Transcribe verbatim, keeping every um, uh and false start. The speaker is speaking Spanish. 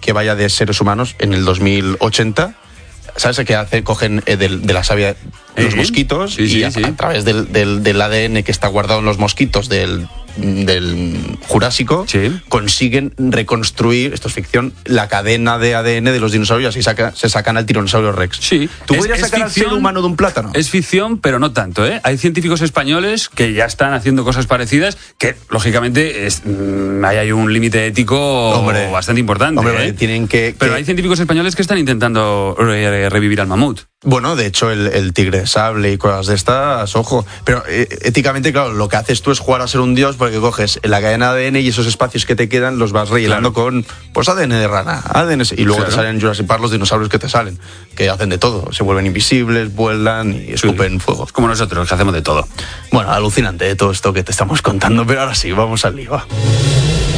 que vaya de seres humanos en el dos mil ochenta. ¿Sabes qué hace? Cogen eh, de, de la savia los ¿Eh? mosquitos sí, sí, y a, sí. a través del, del, del A D N que está guardado en los mosquitos del, del Jurásico, sí. consiguen reconstruir, esto es ficción, la cadena de A D N de los dinosaurios y saca, se sacan al tiranosaurio Rex. Sí. ¿Tú es, podrías es sacar ficción, al ser humano de un plátano? Es ficción, pero no tanto, ¿eh? Hay científicos españoles que ya están haciendo cosas parecidas que, lógicamente, es, mmm, ahí hay un límite ético hombre, bastante importante. Hombre, ¿eh? tienen que, pero que... hay científicos españoles que están intentando re- revivir al mamut. Bueno, de hecho, el, el tigre de sable y cosas de estas, ojo. Pero eh, éticamente, claro, lo que haces tú es jugar a ser un dios porque coges la cadena de A D N y esos espacios que te quedan los vas rellenando claro. con pues A D N de rana, A D N, y luego claro. te salen en Jurassic Park los dinosaurios que te salen, que hacen de todo. Se vuelven invisibles, vuelan y escupen sí. fuego. Es como nosotros, que hacemos de todo. Bueno, alucinante todo esto que te estamos contando, pero ahora sí, vamos al lío.